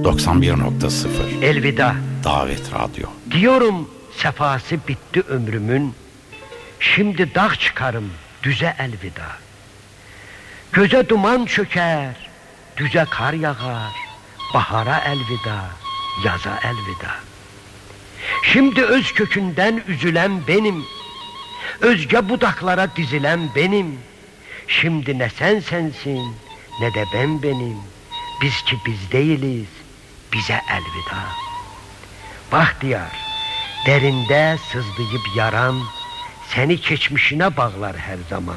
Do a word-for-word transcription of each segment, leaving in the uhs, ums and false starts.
doksan bir nokta sıfır Elveda. Davet Radyo. Diyorum sefası bitti ömrümün, şimdi dağ çıkarım düze elveda. Göze duman çöker, düze kar yağar, bahara elveda, yaza elveda. Şimdi öz kökünden üzülen benim, özge budaklara dizilen benim. Şimdi ne sen sensin, ne de ben benim. Biz ki biz değiliz, bize elveda. Bahtiyar, derinde sızlayıp yaran, seni geçmişine bağlar her zaman.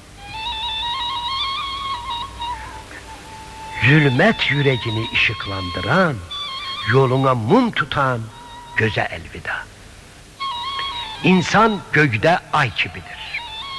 Zulmet yüreğini ışıklandıran, yoluna mum tutan göze elveda. İnsan gökte ay gibidir.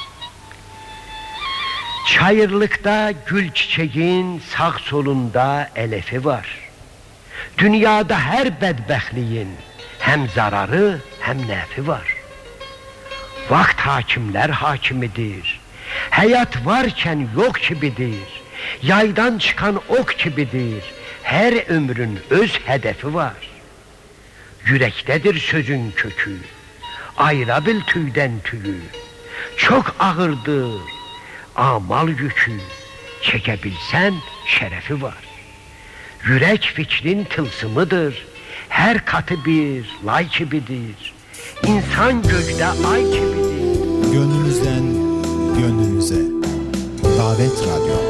Çayırlıkta gül çiçeğin sağ solunda elefi var. Dünyada her bedbəxtliyin hem zararı hem nefi var. Vakt hakimler hakimidir. Hayat varken yok gibidir. Yaydan çıkan ok gibidir. Her ömrün öz hedefi var. Yürektedir sözün kökü. Ayıra bil tüyden tüyü. Çok ağırdır amal yükü. Çekebilsen şerefi var. Yürek fikrin tılsımıdır. Her katı bir lay gibidir. İnsan gökte ay gibidir. Gönlünüzden gönlünüze. Davet Radyo.